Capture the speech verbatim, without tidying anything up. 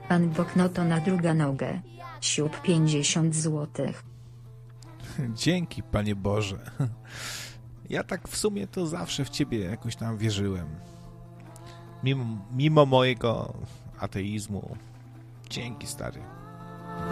Pan Bóg no to na druga nogę. Siup pięćdziesiąt złotych. Dzięki, Panie Boże. Ja tak w sumie to zawsze w Ciebie jakoś tam wierzyłem. Mimo, mimo mojego ateizmu. Dzięki, stary.